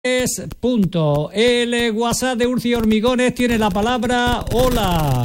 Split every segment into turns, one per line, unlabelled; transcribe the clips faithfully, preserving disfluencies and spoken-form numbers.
Punto. El WhatsApp de Urci Hormigones tiene la palabra. Hola.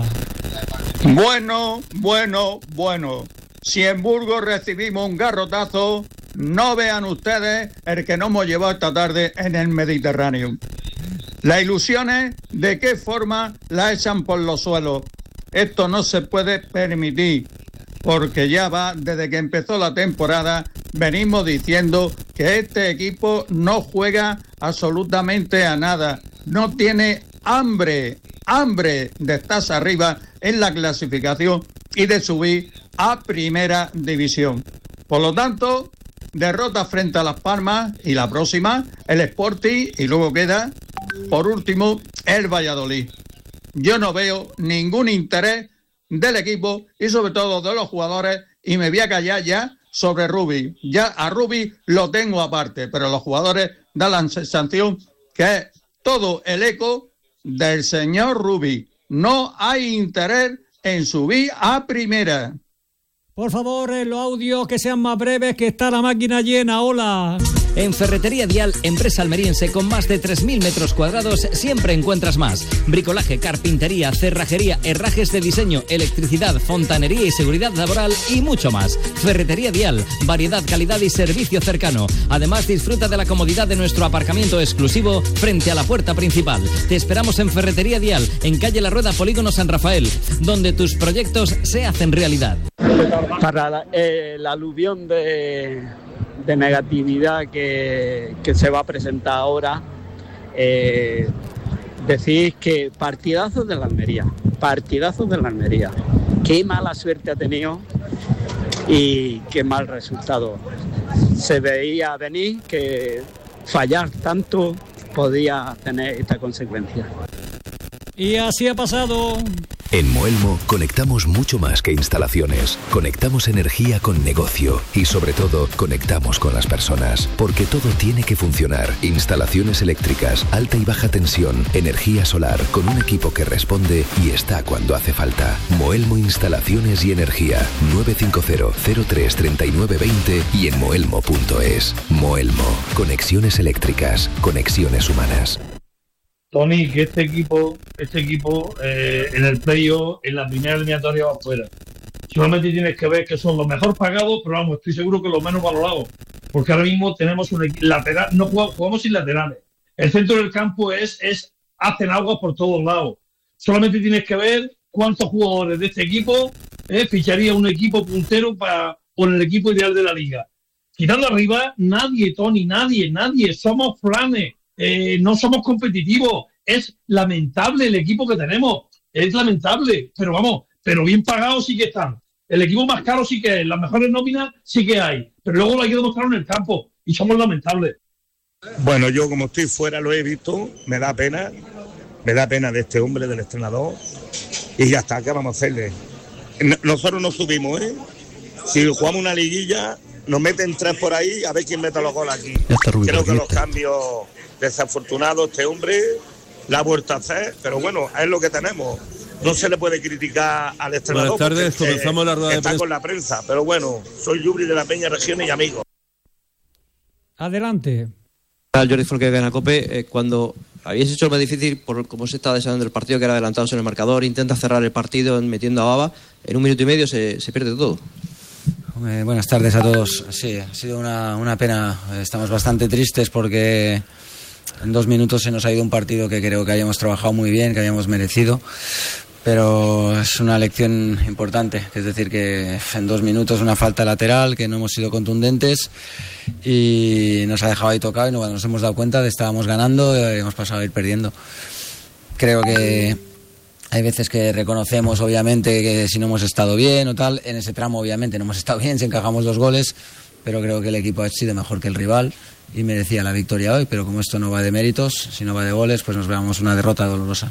Bueno, bueno, bueno. Si en Burgos recibimos un garrotazo, no vean ustedes el que nos hemos llevado esta tarde en el Mediterráneo. Las ilusiones, ¿de qué forma las echan por los suelos? Esto no se puede permitir, porque ya va desde que empezó la temporada, venimos diciendo que este equipo no juega absolutamente a nada, no tiene hambre, hambre de estar arriba en la clasificación y de subir a primera división. Por lo tanto, derrota frente a Las Palmas y la próxima, el Sporting, y luego queda, por último, el Valladolid. Yo no veo ningún interés del equipo y sobre todo de los jugadores, y me voy a callar ya sobre Rubi. Ya a Rubi lo tengo aparte, pero los jugadores dan la sensación que es todo el eco del señor Rubi. No hay interés en subir a primera.
Por favor, en los audios que sean más breves, que está la máquina llena. Hola.
En Ferretería Dial, empresa almeriense con más de tres mil metros cuadrados, siempre encuentras más. Bricolaje, carpintería, cerrajería, herrajes de diseño, electricidad, fontanería y seguridad laboral y mucho más. Ferretería Dial, variedad, calidad y servicio cercano. Además, disfruta de la comodidad de nuestro aparcamiento exclusivo frente a la puerta principal. Te esperamos en Ferretería Dial, en calle La Rueda, Polígono San Rafael, donde tus proyectos se hacen realidad.
Para la, eh, la aluvión de... de negatividad que, que se va a presentar ahora, eh, decís que partidazos de la Almería, partidazos de la Almería. Qué mala suerte ha tenido y qué mal resultado. Se veía venir que fallar tanto podía tener esta consecuencia.
Y así ha pasado.
En Moelmo conectamos mucho más que instalaciones. Conectamos energía con negocio y sobre todo conectamos con las personas, porque todo tiene que funcionar. Instalaciones eléctricas, alta y baja tensión, energía solar, con un equipo que responde y está cuando hace falta. Moelmo Instalaciones y Energía, nueve cinco cero, cero tres, tres nueve dos cero y en moelmo punto es. Moelmo, conexiones eléctricas, conexiones humanas.
Tony, que este equipo, este equipo eh, en el playoff, en la primera eliminatoria va afuera. Solamente tienes que ver que son los mejor pagados, pero vamos, estoy seguro que los menos valorados. Porque ahora mismo tenemos un lateral, no jugamos, jugamos sin laterales. El centro del campo es, es hacen agua por todos lados. Solamente tienes que ver cuántos jugadores de este equipo eh, ficharía un equipo puntero para por el equipo ideal de la liga. Quitando arriba, nadie, Tony, nadie, nadie. Somos flanes. Eh, no somos competitivos, es lamentable el equipo que tenemos, es lamentable, pero vamos, pero bien pagados sí que están, el equipo más caro sí que es, las mejores nóminas sí que hay, pero luego lo hay que demostrar en el campo y somos lamentables.
Bueno, yo como estoy fuera lo he visto, me da pena, me da pena de este hombre, del entrenador, y ya está, ¿qué vamos a hacerle? Nosotros no subimos, ¿eh? Si jugamos una liguilla, nos meten tres por ahí, a ver quién mete los goles aquí. Creo que los cambios desafortunados, este hombre la ha vuelto a hacer, pero bueno, es lo que tenemos. No se le puede criticar al entrenador.
Buenas tardes, comenzamos la rueda de
está
prensa
con la prensa, pero bueno, soy Yubri de la Peña Regiones y amigo.
Adelante.
Jordi Folque de Ganacope, eh, cuando habéis hecho lo más difícil por cómo se estaba desarrollando el partido, que era adelantados en el marcador, intenta cerrar el partido metiendo a Baba, en un minuto y medio se, se pierde todo.
Eh, buenas tardes a todos. Sí, ha sido una, una pena. Estamos bastante tristes porque en dos minutos se nos ha ido un partido que creo que hayamos trabajado muy bien, que hayamos merecido, pero es una lección importante, es decir, que en dos minutos una falta lateral, que no hemos sido contundentes y nos ha dejado ahí tocado y no, bueno, nos hemos dado cuenta de que estábamos ganando y hemos pasado a ir perdiendo. Creo que hay veces que reconocemos, obviamente, que si no hemos estado bien o tal, en ese tramo obviamente no hemos estado bien, si encajamos dos goles, pero creo que el equipo ha sido mejor que el rival y merecía la victoria hoy, pero como esto no va de méritos, si no va de goles, pues nos veamos una derrota dolorosa.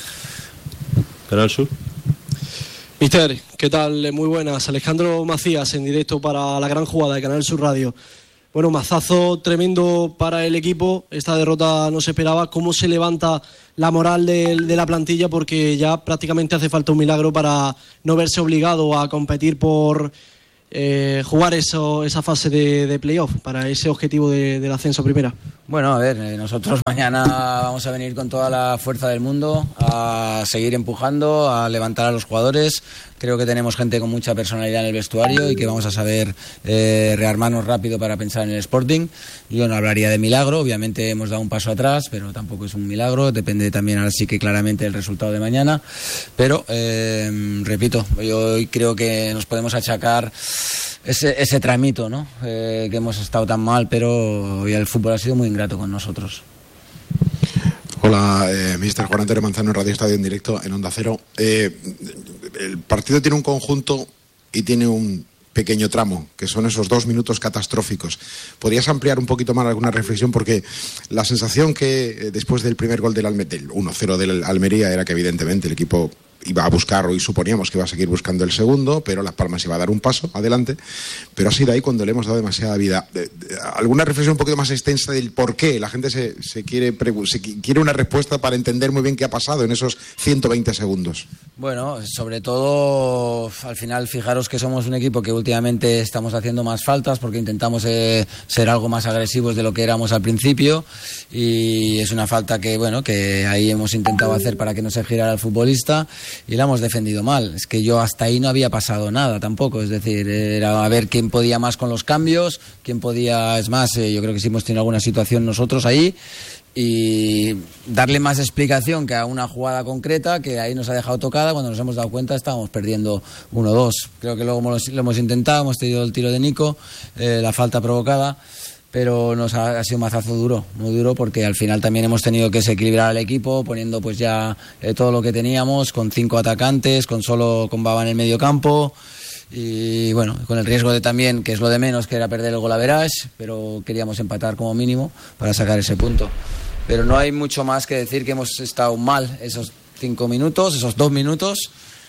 Canal Sur.
Mister, ¿qué tal? Muy buenas. Alejandro Macías en directo para la gran jugada de Canal Sur Radio. Bueno, mazazo tremendo para el equipo, esta derrota no se esperaba. ¿Cómo se levanta la moral de, de la plantilla? Porque ya prácticamente hace falta un milagro para no verse obligado a competir por eh, jugar eso, esa fase de, de playoff para ese objetivo de, del ascenso a primera?
Bueno, a ver, eh, nosotros mañana vamos a venir con toda la fuerza del mundo a seguir empujando, a levantar a los jugadores. Creo que tenemos gente con mucha personalidad en el vestuario y que vamos a saber eh, rearmarnos rápido para pensar en el Sporting. Yo no hablaría de milagro, obviamente hemos dado un paso atrás, pero tampoco es un milagro, depende también ahora sí que claramente del resultado de mañana. Pero, eh, repito, yo hoy creo que nos podemos achacar ese, ese tramito, ¿no? Eh, que hemos estado tan mal, pero hoy el fútbol ha sido muy ingrato con nosotros.
Hola, eh, mister Juan Antonio Manzano en Radio Estadio en directo en Onda Cero. Eh, el partido tiene un conjunto y tiene un pequeño tramo, que son esos dos minutos catastróficos. ¿Podrías ampliar un poquito más alguna reflexión? Porque la sensación que eh, después del primer gol del, Alme- del uno cero del Almería era que evidentemente el equipo iba a buscar, y suponíamos que iba a seguir buscando el segundo, pero Las Palmas iba a dar un paso adelante, pero ha sido ahí cuando le hemos dado demasiada vida. ¿Alguna reflexión un poquito más extensa del por qué? La gente se, se, quiere, se quiere una respuesta para entender muy bien qué ha pasado en esos ciento veinte segundos.
Bueno, sobre todo, al final, fijaros que somos un equipo que últimamente estamos haciendo más faltas porque intentamos eh, ser algo más agresivos de lo que éramos al principio, y es una falta que, bueno, que ahí hemos intentado hacer para que no se girara el futbolista, y la hemos defendido mal. Es que yo hasta ahí no había pasado nada tampoco, es decir, era a ver quién podía más con los cambios, quién podía, es más, eh, yo creo que sí hemos tenido alguna situación nosotros ahí, y darle más explicación que a una jugada concreta que ahí nos ha dejado tocada. Cuando nos hemos dado cuenta estábamos perdiendo uno dos. Creo que luego lo, lo hemos intentado, hemos tenido el tiro de Nico, eh, la falta provocada, pero nos ha, ha sido un mazazo duro, muy duro, porque al final también hemos tenido que desequilibrar al equipo poniendo pues ya eh, todo lo que teníamos, con cinco atacantes, con solo con Baba en el medio campo. Y bueno, con el riesgo de también, que es lo de menos, que era perder el gol average, pero queríamos empatar como mínimo para sacar ese punto. Pero no hay mucho más que decir que hemos estado mal esos cinco minutos, esos dos minutos,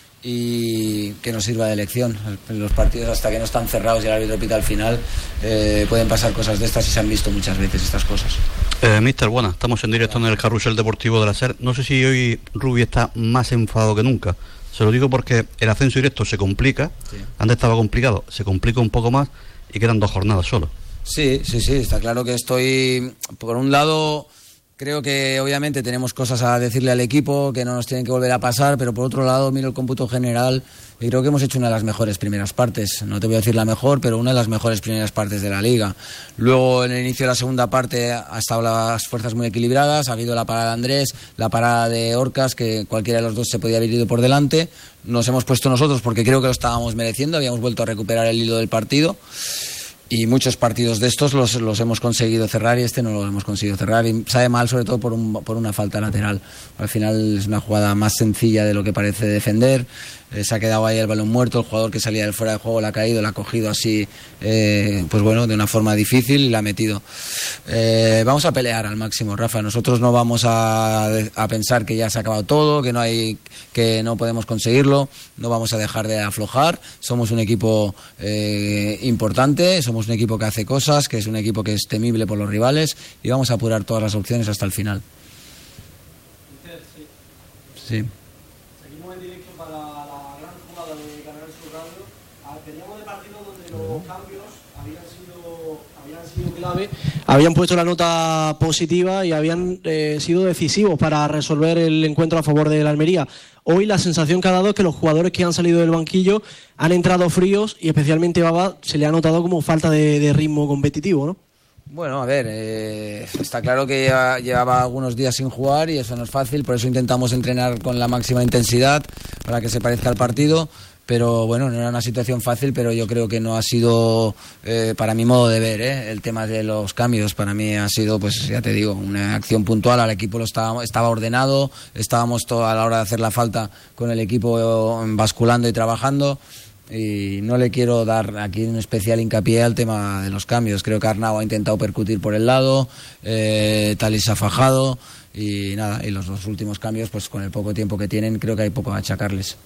y que nos sirva de lección. En los partidos, hasta que no están cerrados y el árbitro pita al final, eh, pueden pasar cosas de estas, y se han visto muchas veces estas cosas.
Eh, Mister, buenas, estamos en directo en el Carrusel Deportivo de la SER. No sé si hoy Rubi está más enfadado que nunca. Se lo digo porque el ascenso directo se complica, sí. Antes estaba complicado, se complica un poco más y quedan dos jornadas solo.
Sí, sí, sí, está claro que estoy, por un lado, creo que obviamente tenemos cosas a decirle al equipo que no nos tienen que volver a pasar, pero por otro lado miro el cómputo general y creo que hemos hecho una de las mejores primeras partes. No te voy a decir la mejor, pero una de las mejores primeras partes de la liga. Luego, en el inicio de la segunda parte, ha estado las fuerzas muy equilibradas. Ha habido la parada de Andrés, la parada de Orcas, que cualquiera de los dos se podía haber ido por delante. Nos hemos puesto nosotros porque creo que lo estábamos mereciendo. Habíamos vuelto a recuperar el hilo del partido. Y muchos partidos de estos los, los hemos conseguido cerrar, y este no lo hemos conseguido cerrar, y sabe mal sobre todo por, un, por una falta lateral. Al final es una jugada más sencilla de lo que parece defender. Eh, se ha quedado ahí el balón muerto, el jugador que salía del fuera de juego la ha caído, la ha cogido así, eh, pues bueno, de una forma difícil, y la ha metido. Eh, vamos a pelear al máximo, Rafa. Nosotros no vamos a, a pensar que ya se ha acabado todo, que no hay, que no podemos conseguirlo. No vamos a dejar de aflojar. Somos un equipo eh, importante, somos un equipo que hace cosas, que es un equipo que es temible por los rivales, y vamos a apurar todas las opciones hasta el final. Sí.
Seguimos en directo para la gran jugada de Canal Sur Radio. Teníamos de partido donde los cambios habían sido, habían sido clave, habían puesto la nota positiva y habían eh, sido decisivos para resolver el encuentro a favor de la Almería. Hoy la sensación que ha dado es que los jugadores que han salido del banquillo han entrado fríos, y especialmente Baba se le ha notado como falta de, de ritmo competitivo, ¿no?
Bueno, a ver, eh, está claro que ya llevaba algunos días sin jugar, y eso no es fácil, por eso intentamos entrenar con la máxima intensidad para que se parezca al partido. Pero bueno, no era una situación fácil, pero yo creo que no ha sido, eh, para mi modo de ver, eh, el tema de los cambios. Para mí ha sido, pues ya te digo, una acción puntual. Al equipo lo estaba, estaba ordenado, estábamos todo, a la hora de hacer la falta con el equipo basculando y trabajando. Y no le quiero dar aquí un especial hincapié al tema de los cambios. Creo que Arnau ha intentado percutir por el lado, eh, Talis ha fajado, y nada, y los dos últimos cambios, pues con el poco tiempo que tienen, creo que hay poco a achacarles.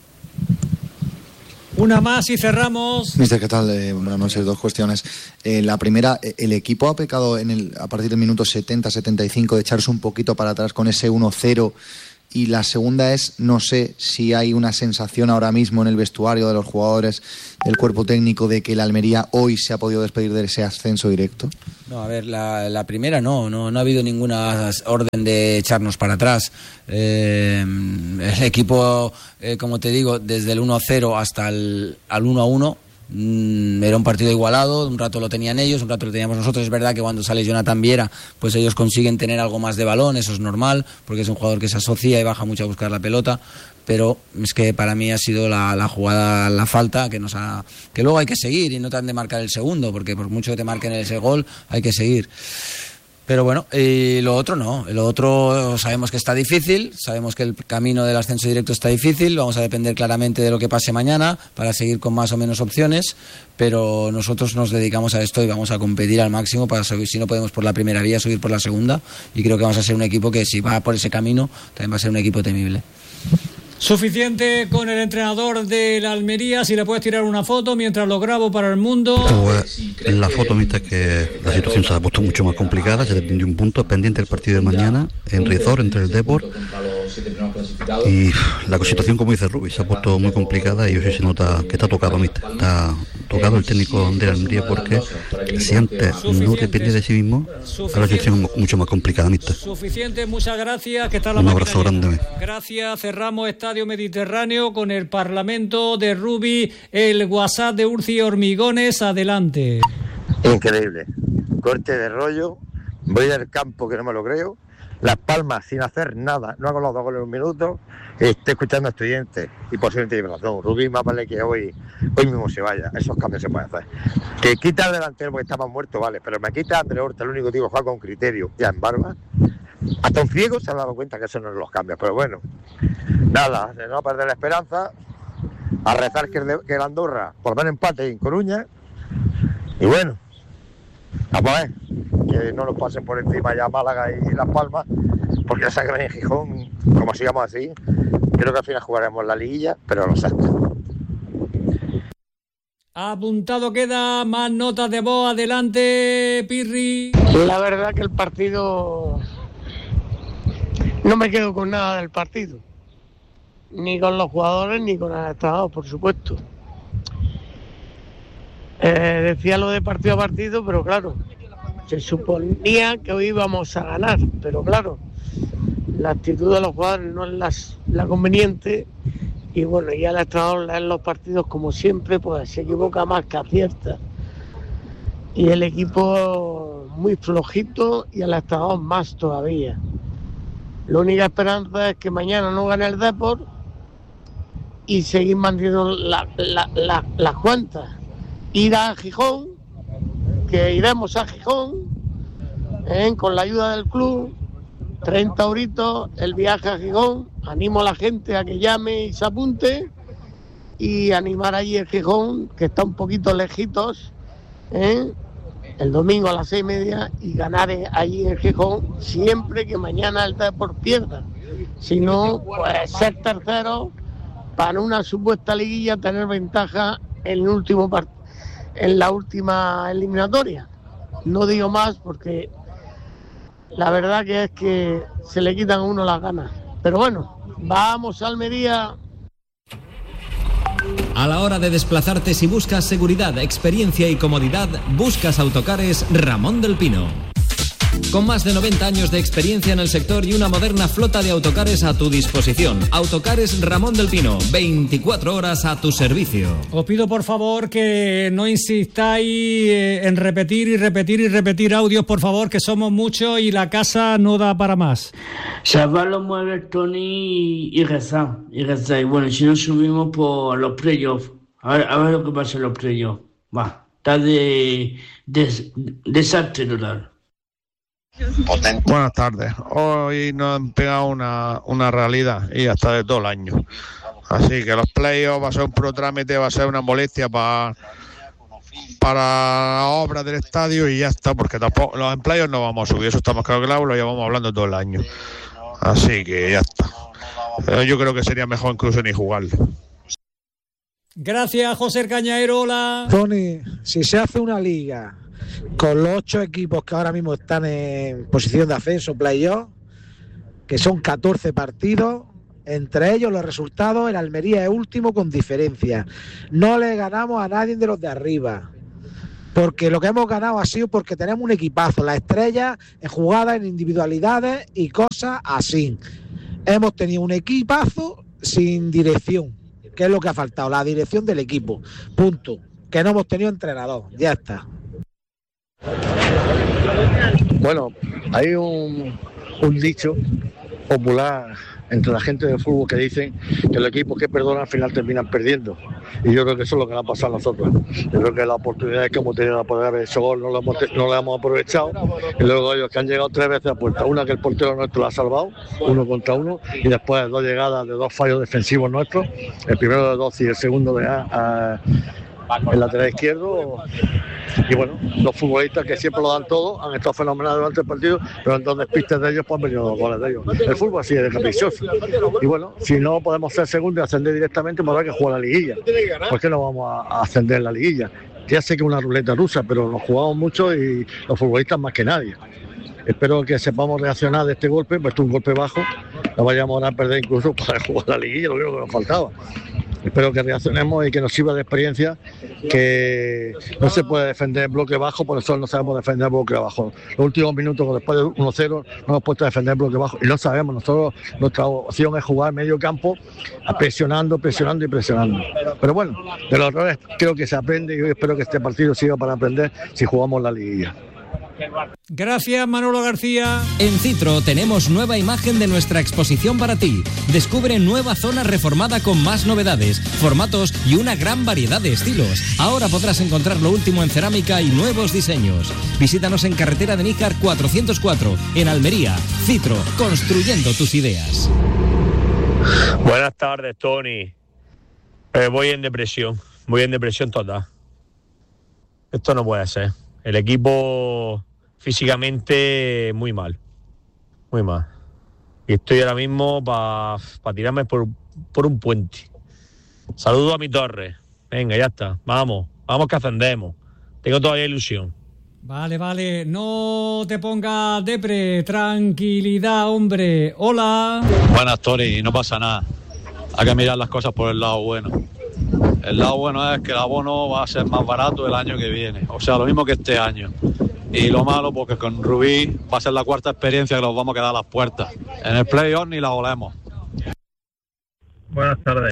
Una más y cerramos.
Mister, ¿qué tal? Eh, buenas noches. Dos cuestiones. Eh, la primera, el equipo ha pecado en el, a partir del minuto setenta setenta y cinco de echarse un poquito para atrás con ese uno cero Y la segunda es, no sé si hay una sensación ahora mismo en el vestuario de los jugadores, del cuerpo técnico, de que el Almería hoy se ha podido despedir de ese ascenso directo.
No, a ver, la, la primera no, no, no ha habido ninguna orden de echarnos para atrás. Eh, el equipo, eh, como te digo, desde el uno a cero hasta el al uno a uno, era un partido igualado, un rato lo tenían ellos, un rato lo teníamos nosotros. Es verdad que cuando sale Jonathan Viera, pues ellos consiguen tener algo más de balón, eso es normal, porque es un jugador que se asocia y baja mucho a buscar la pelota, pero es que para mí ha sido la, la jugada, la falta, que nos ha, que luego hay que seguir y no te han de marcar el segundo, porque por mucho que te marquen ese gol, hay que seguir. Pero bueno, y lo otro no, lo otro sabemos que está difícil, sabemos que el camino del ascenso directo está difícil, vamos a depender claramente de lo que pase mañana para seguir con más o menos opciones, pero nosotros nos dedicamos a esto y vamos a competir al máximo para subir, si no podemos por la primera vía, subir por la segunda, y creo que vamos a ser un equipo que si va por ese camino también va a ser un equipo temible.
Suficiente con el entrenador de la Almería. Si le puedes tirar una foto mientras lo grabo para el mundo.
Pues la foto, viste, que la situación se ha puesto mucho más complicada. Se descendió un punto pendiente del partido de mañana en Riazor, entre el Depor. Y la situación, como dice Rubi, se ha puesto muy complicada y hoy se nota que está tocado, ¿viste? Está tocado el técnico de la Almería, porque si antes no dependía de sí mismo, ahora la situación es mucho más complicada, ¿viste?
Suficiente, muchas gracias. Que está la
un abrazo grande.
Gracias, cerramos Estadio Mediterráneo con el Parlamento de Rubi, el WhatsApp de Urci Hormigones. Adelante.
Increíble. Corte de rollo, voy del campo que no me lo creo. Las Palmas sin hacer nada, no hago los dos goles en un minuto. Estoy escuchando a Estudiantes y posiblemente tiene razón. Rubí, más vale que hoy, hoy mismo se vaya. Esos cambios se pueden hacer. Que quita al delantero porque está más muerto, vale, pero me quita a André Horta, el único tío que juega con criterio, ya en barba. Hasta un ciego se ha dado cuenta que eso no es los cambios, pero bueno, nada, de no perder la esperanza, a rezar que el, que el Andorra por dar empate en Coruña, y bueno, vamos a ver, que no nos pasen por encima ya Málaga y Las Palmas, porque ya saben en Gijón, como sigamos así, creo que al final jugaremos la liguilla, pero no sé.
Apuntado queda, más notas de voz, adelante, Pirri.
La verdad que el partido... No me quedo con nada del partido, ni con los jugadores ni con el estado, por supuesto. Eh, decía lo de partido a partido, pero claro, se suponía que hoy íbamos a ganar, pero claro, la actitud de los jugadores no es la, la conveniente, y bueno, ya el entrenador en los partidos, como siempre, pues se equivoca más que acierta. Y el equipo muy flojito y el entrenador más todavía. La única esperanza es que mañana no gane el Depor y seguir manteniendo la, la, la, las cuentas. Ir a Gijón, que iremos a Gijón, ¿eh? Con la ayuda del club, treinta euritos, el viaje a Gijón. Animo a la gente a que llame y se apunte, y animar allí el Gijón, que está un poquito lejitos, ¿eh? El domingo a las seis y media, y ganar allí en Gijón, siempre que mañana el Depor pierda. Si no, pues ser tercero para una supuesta liguilla, tener ventaja en el último part- en la última eliminatoria. No digo más porque la verdad que es que se le quitan a uno las ganas. Pero bueno, vamos a Almería.
A la hora de desplazarte, si buscas seguridad, experiencia y comodidad, buscas Autocares Ramón del Pino. Con más de noventa años de experiencia en el sector y una moderna flota de autocares a tu disposición. Autocares Ramón del Pino, veinticuatro horas a tu servicio.
Os pido por favor que no insistáis en repetir y repetir y repetir audios, por favor, que somos muchos y la casa no da para más.
Salvar los muebles, Tony, y rezar, y rezar. Y bueno, si no subimos por los playoffs, a ver, a ver lo que pasa en los playoffs. Va, está de, de desastre total.
Buenas tardes. Hoy nos han pegado una, una realidad y hasta de todo el año. Así que los playoffs va a ser un protrámite, va a ser una molestia para para la obra del estadio y ya está, porque tampoco los empleos no vamos a subir, eso está más claro que el agua, lo llevamos hablando todo el año. Así que ya está. Pero yo creo que sería mejor incluso ni jugarlo.
Gracias, José Cañaero. Hola.
Tony, si se hace una liga con los ocho equipos que ahora mismo están en posición de ascenso, playoff, que son catorce partidos, entre ellos los resultados, el Almería es último con diferencia. No le ganamos a nadie de los de arriba, porque lo que hemos ganado ha sido porque tenemos un equipazo, las estrellas en jugadas, en individualidades y cosas así. Hemos tenido un equipazo sin dirección, que es lo que ha faltado, la dirección del equipo, punto. Que no hemos tenido entrenador, ya está.
Bueno, hay un, un dicho popular entre la gente del fútbol que dicen que los equipos que perdonan al final terminan perdiendo, y yo creo que eso es lo que nos ha pasado a nosotros. Yo creo que las oportunidades que hemos tenido de poder haber hecho gol no las hemos, no la hemos aprovechado, y luego ellos que han llegado tres veces a puerta, una que el portero nuestro la ha salvado, uno contra uno, y después dos llegadas de dos fallos defensivos nuestros, el primero de dos y el segundo de a, a el lateral izquierdo. Y bueno, los futbolistas que siempre lo dan todo han estado fenomenales durante el partido, pero en dos despistes de ellos pues han venido los goles de ellos. El fútbol así es de caprichoso. Y bueno, si no podemos ser segundos y ascender directamente, pues habrá que jugar la liguilla. ¿Por qué no vamos a ascender en la liguilla? Ya sé que es una ruleta rusa, pero nos jugamos mucho y los futbolistas más que nadie. Espero que sepamos reaccionar de este golpe, pues esto es un golpe bajo, no vayamos a perder incluso para jugar la liguilla, lo único que nos faltaba. Espero que reaccionemos y que nos sirva de experiencia, que no se puede defender en bloque bajo, por eso no sabemos defender en bloque bajo. Los últimos minutos, después de uno cero, no hemos puesto a defender en bloque bajo y no sabemos. Nosotros, nuestra opción es jugar medio campo, presionando, presionando y presionando. Pero bueno, de los errores creo que se aprende, y yo espero que este partido sirva para aprender si jugamos la liguilla.
Gracias, Manolo García.
En Citro tenemos nueva imagen de nuestra exposición para ti. Descubre nueva zona reformada con más novedades, formatos y una gran variedad de estilos. Ahora podrás encontrar lo último en cerámica y nuevos diseños. Visítanos en Carretera de Níjar cuatrocientos cuatro, en Almería. Citro, construyendo tus ideas.
Buenas tardes, Tony. Eh, voy en depresión, voy en depresión total. Esto no puede ser. El equipo físicamente muy mal, muy mal. Y estoy ahora mismo para pa tirarme por, por un puente. Saludo a mi torre. Venga, ya está. Vamos, vamos que ascendemos. Tengo todavía ilusión.
Vale, vale. No te pongas depre. Tranquilidad, hombre. Hola.
Buenas, Tori. No pasa nada. Hay que mirar las cosas por el lado bueno. El lado bueno es que el abono va a ser más barato el año que viene, o sea, lo mismo que este año. Y lo malo, porque con Rubí va a ser la cuarta experiencia que nos vamos a quedar a las puertas. En el play-off ni la volemos.
Buenas tardes.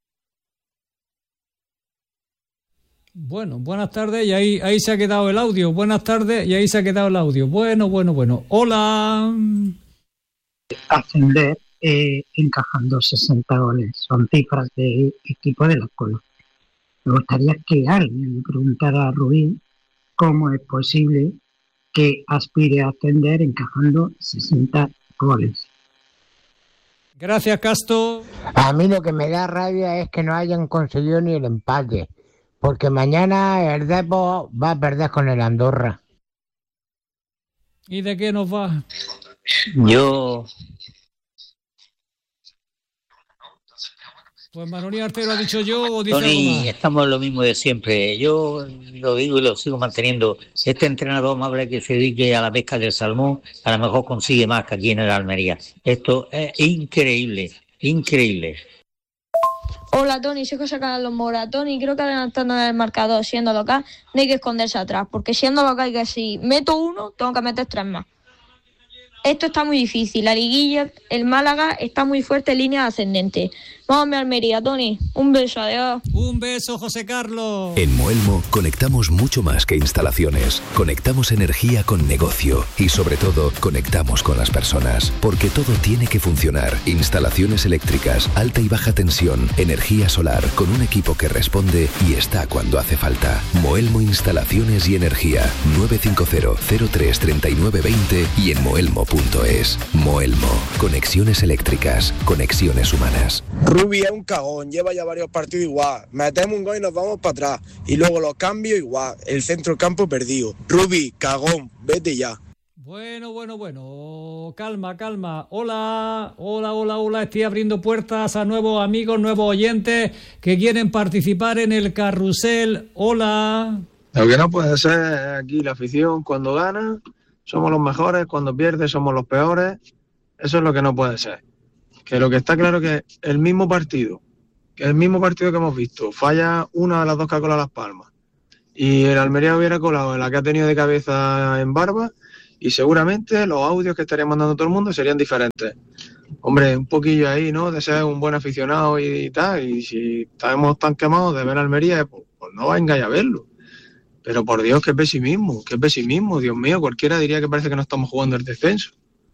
Bueno, buenas tardes, y ahí, ahí se ha quedado el audio. Buenas tardes, y ahí se ha quedado el audio. Bueno, bueno, bueno. Hola.
Ascender eh, encajando sesenta goles. Son cifras de equipo de la cola. Me gustaría que alguien le preguntara a Rubí cómo es posible que aspire a ascender encajando sesenta goles.
Gracias, Casto.
A mí lo que me da rabia es que no hayan conseguido ni el empate, porque mañana el Depor va a perder con el Andorra.
¿Y de qué nos va?
Yo...
Pues Manolín Artero ha dicho yo o dice
Tony,
algo más.
estamos lo mismo de siempre. Yo lo digo y lo sigo manteniendo. Este entrenador más vale que se dedique a la pesca del salmón, a lo mejor consigue más que aquí en el Almería. Esto es increíble, increíble.
Hola Tony, soy José Carlos Mora. Tony, creo que adelantando en el marcador, siendo local, no hay que esconderse atrás, porque siendo local que si meto uno, tengo que meter tres más. Esto está muy difícil. La liguilla, el Málaga está muy fuerte en línea ascendente. Vamos a mi Almería, Tony. Un beso, adiós.
Un beso, José Carlos.
En Moelmo conectamos mucho más que instalaciones. Conectamos energía con negocio y sobre todo conectamos con las personas. Porque todo tiene que funcionar. Instalaciones eléctricas, alta y baja tensión, energía solar, con un equipo que responde y está cuando hace falta. Moelmo Instalaciones y Energía. nueve cinco cero, cero tres, tres nueve dos cero y en moelmo punto es. Moelmo. Conexiones eléctricas. Conexiones humanas.
Rubi es un cagón, lleva ya varios partidos igual. Metemos un gol y nos vamos para atrás. Y luego los cambios igual. El centro campo perdido. Rubi, cagón, vete ya.
Bueno, bueno, bueno. Calma, calma. Hola, hola, hola, hola. Estoy abriendo puertas a nuevos amigos, nuevos oyentes que quieren participar en el carrusel. Hola.
Lo que no puede ser aquí la afición cuando gana somos los mejores, cuando pierde somos los peores.
Eso es lo que no puede ser. Que lo que está claro que el mismo partido, que el mismo partido que hemos visto, falla una de las dos que ha colado Las Palmas y el Almería hubiera colado en la que ha tenido de cabeza en Barba y seguramente los audios que estaría mandando todo el mundo serían diferentes. Hombre, un poquillo ahí, ¿no? De ser un buen aficionado y, y tal, y si estamos tan quemados de ver a Almería, pues, pues no vengáis a verlo. Pero por Dios, qué pesimismo, qué pesimismo, Dios mío, cualquiera diría que parece que no estamos jugando el descenso.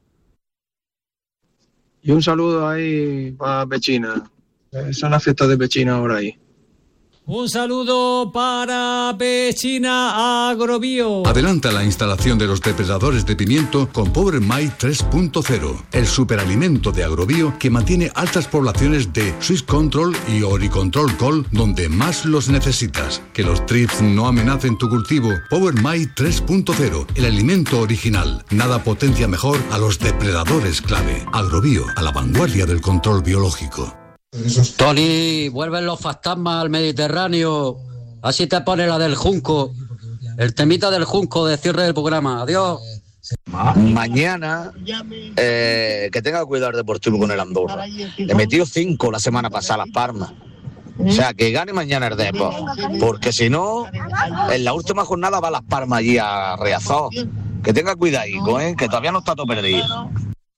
Y un saludo ahí para Pechina. Son las fiestas de Pechina ahora ahí.
Un saludo para Pechina Agrobio.
Adelanta la instalación de los depredadores de pimiento con Power My tres punto cero, el superalimento de Agrobio que mantiene altas poblaciones de Swiss Control y Oricontrol Col donde más los necesitas. Que los trips no amenacen tu cultivo. Power My tres punto cero, el alimento original. Nada potencia mejor a los depredadores clave. Agrobio, a la vanguardia del control biológico.
Tony, vuelven los fantasmas al Mediterráneo. Así te pone la del Junco. El temita del Junco de cierre del programa. Adiós.
Mañana, eh, que tenga cuidado el Deportivo con el Andorra. Le metió cinco la semana pasada a Las Palmas. O sea, que gane mañana el Depor. Porque si no, en la última jornada va a Las Palmas allí a Riazor. Que tenga cuidado, ¿eh? Que todavía no está todo perdido.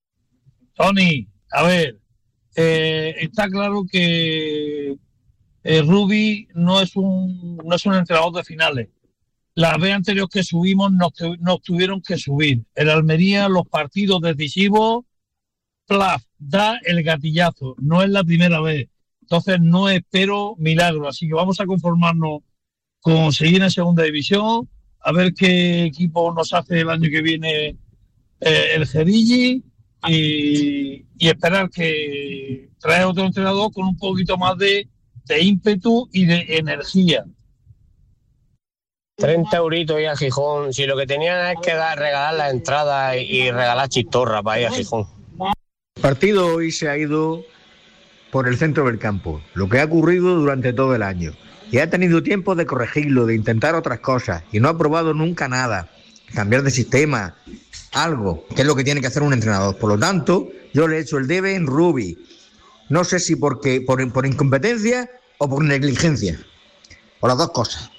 Tony, a ver. Eh, está claro que eh, Rubi no es un no es un entrenador de finales. Las veces anteriores que subimos nos, nos tuvieron que subir. El Almería, los partidos decisivos, plaf, da el gatillazo. No es la primera vez. Entonces no espero milagro. Así que vamos a conformarnos con seguir en segunda división, a ver qué equipo nos hace el año que viene eh, el Gerilli. Y, y esperar que trae otro entrenador con un poquito más de, de ímpetu y de energía.
treinta euritos y a Gijón. Si lo que tenían es que dar, regalar la entrada y regalar chistorra para ir a Gijón.
El partido hoy se ha ido por el centro del campo, lo que ha ocurrido durante todo el año. Y ha tenido tiempo de corregirlo, de intentar otras cosas, y no ha probado nunca nada. Cambiar de sistema, algo, que es lo que tiene que hacer un entrenador. Por lo tanto, yo le he hecho el debe en Rubi. No sé si porque, por, por incompetencia o por negligencia. O las dos cosas.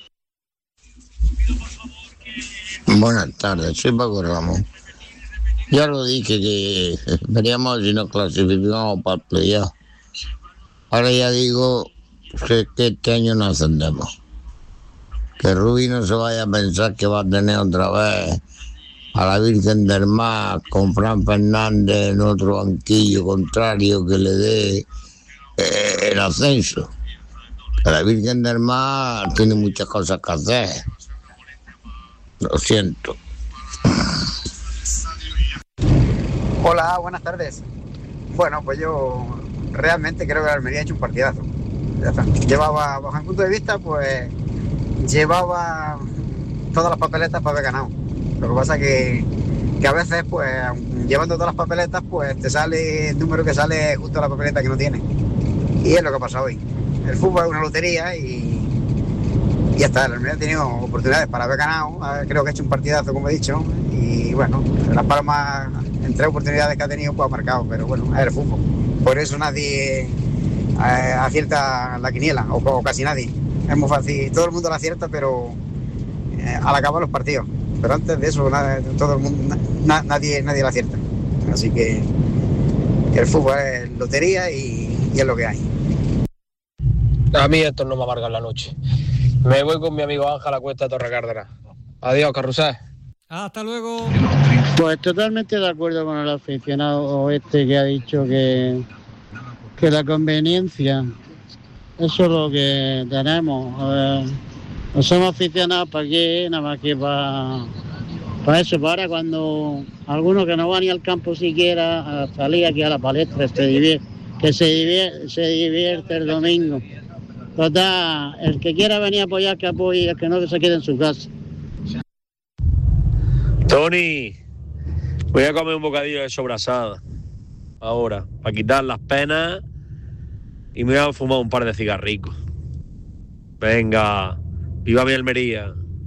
Buenas tardes, soy Paco Ramos. Ya lo dije que veríamos si nos clasificamos para el playoff. Ahora ya digo que, que este año no ascendemos. Que Rubi no se vaya a pensar que va a tener otra vez a la Virgen del Mar con Fran Fernández en otro banquillo contrario que le dé eh, el ascenso. Que la Virgen del Mar tiene muchas cosas que hacer. Lo siento.
Hola, buenas tardes. Bueno, pues yo realmente creo que la Almería ha hecho un partidazo. Ya está. Llevaba, bajo mi punto de vista, pues llevaba todas las papeletas para haber ganado. Lo que pasa que, que a veces, pues, llevando todas las papeletas, pues te sale el número que sale justo a la papeleta que no tiene. Y es lo que ha pasado hoy. El fútbol es una lotería y, y ya está. El Almería ha tenido oportunidades para haber ganado. Creo que ha hecho un partidazo, como he dicho. Y bueno, Las Palmas, en tres oportunidades que ha tenido, pues ha marcado. Pero bueno, es el fútbol. Por eso nadie eh, acierta la quiniela, o, o casi nadie. Es muy fácil. Todo el mundo la acierta, pero eh, al acabar los partidos. Pero antes de eso, nada, todo el mundo, na, nadie, nadie la acierta. Así que el fútbol es lotería y, y es lo que hay.
A mí esto no me amarga la noche. Me voy con mi amigo Ángel a la cuesta de Torre Cárdenas. Adiós, Carrusel.
Hasta luego.
Pues totalmente de acuerdo con el aficionado este que ha dicho que, que la conveniencia, eso es lo que tenemos. Eh, no somos aficionados para qué, nada más que para, para eso. Para cuando alguno que no va ni al campo siquiera a salir aquí a la palestra, se divierte, que se divierte, se divierte el domingo. Total, el que quiera venir a apoyar, que apoye, el que no, que se quede en su casa.
Tony, voy a comer un bocadillo de sobrasada ahora, para quitar las penas, y me voy a fumar un par de cigarricos. Venga, viva mi Almería.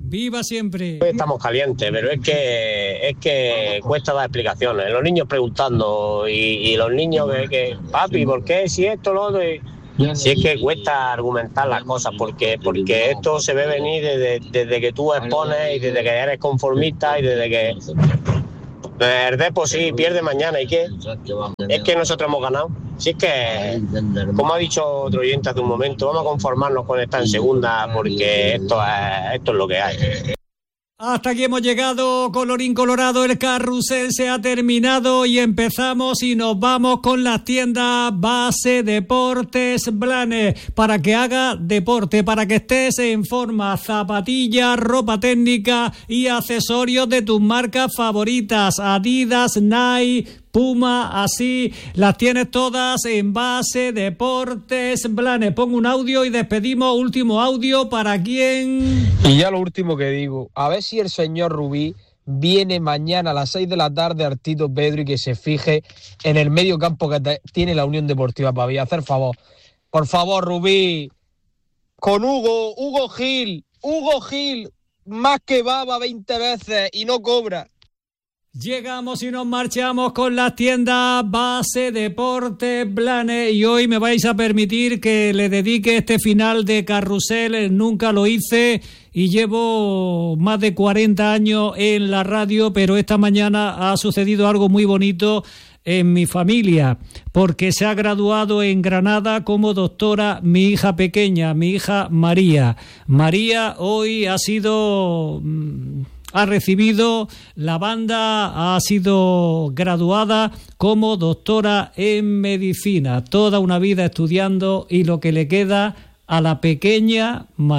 Viva siempre.
Estamos calientes, pero es que es que cuesta dar explicaciones. Los niños preguntando y, y los niños que, que papi, ¿por qué? Si esto, lo otro. Y, si es que cuesta argumentar las cosas, porque porque esto se ve venir desde, desde que tú expones y desde que eres conformista y desde que el Depor sí pierde mañana. ¿Y qué? Es que nosotros hemos ganado. Si es que, como ha dicho otro oyente hace un momento, vamos a conformarnos con estar en segunda, porque esto es, esto es lo que hay.
Hasta aquí hemos llegado, colorín colorado, el carrusel se ha terminado y empezamos y nos vamos con las tiendas Base Deportes Blanes, para que haga deporte, para que estés en forma, zapatillas, ropa técnica y accesorios de tus marcas favoritas, Adidas, Nike, Puma, así las tienes todas en Base Deportes Blanes. Pongo un audio y despedimos. Último audio, ¿para quién?
Y ya lo último que digo, a ver si el señor Rubí viene mañana a las seis de la tarde al Tito Pedro y que se fije en el medio campo que te, tiene la Unión Deportiva Pavía. Hacer favor, por favor, Rubí, con Hugo, Hugo Gil, Hugo Gil, más que baba veinte veces y no cobra.
Llegamos y nos marchamos con las tiendas Base Deportes Blanes y hoy me vais a permitir que le dedique este final de carrusel. Nunca lo hice y llevo más de cuarenta años en la radio, pero esta mañana ha sucedido algo muy bonito en mi familia, porque se ha graduado en Granada como doctora mi hija pequeña, mi hija María. María hoy ha sido... ha recibido, la banda ha sido graduada como doctora en medicina. Toda una vida estudiando y lo que le queda a la pequeña María.